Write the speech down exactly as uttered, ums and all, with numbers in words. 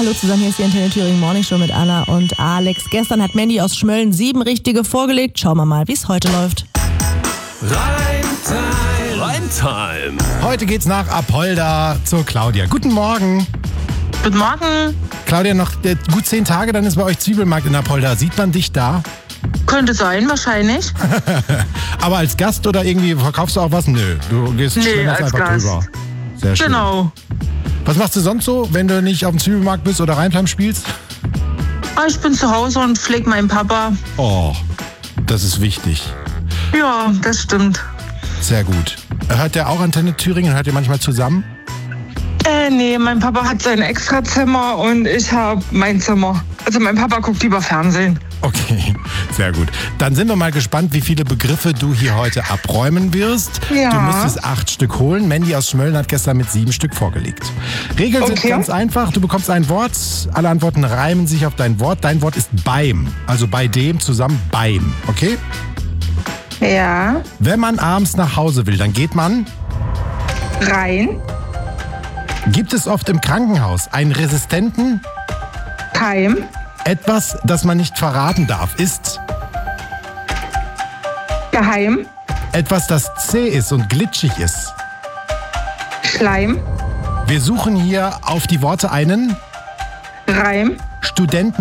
hallo zusammen, hier ist die Antenne Thüringen Morning Show mit Anna und Alex. Gestern hat Mandy aus Schmölln sieben richtige vorgelegt. Schauen wir mal, wie es heute läuft. Reimtime. Reimtime. Heute geht's nach Apolda zur Claudia. Guten Morgen. Guten Morgen. Claudia, noch äh, gut zehn Tage, dann ist bei euch Zwiebelmarkt in Apolda. Sieht man dich da? Könnte sein, wahrscheinlich. Aber als Gast oder irgendwie verkaufst du auch was? Nö, du gehst Nee, schlemmerst als einfach Gast. drüber. Sehr schön. Genau. Was machst du sonst so, wenn du nicht auf dem Zwiebelmarkt bist oder Reimtime spielst? Ah, Ich bin zu Hause und pflege meinen Papa. Oh, das ist wichtig. Ja, das stimmt. Sehr gut. Hört der auch Antenne Thüringen? Hört ihr manchmal zusammen? Äh, nee, mein Papa hat sein Extrazimmer und ich habe mein Zimmer. Also mein Papa guckt lieber Fernsehen. Okay, sehr gut. Dann sind wir mal gespannt, wie viele Begriffe du hier heute abräumen wirst. Ja. Du müsstest acht Stück holen. Mandy aus Schmölln hat gestern mit sieben Stück vorgelegt. Regeln sind Okay. ganz einfach. Du bekommst ein Wort. Alle Antworten reimen sich auf dein Wort. Dein Wort ist beim. Also bei dem zusammen beim. Okay? Ja. Wenn man abends nach Hause will, dann geht man. Rein. Gibt es oft im Krankenhaus einen Resistenten? Keim. Etwas, das man nicht verraten darf, ist Geheim. etwas, das zäh ist und glitschig ist. Schleim. Wir suchen hier auf die Worte einen Reim. Studenten.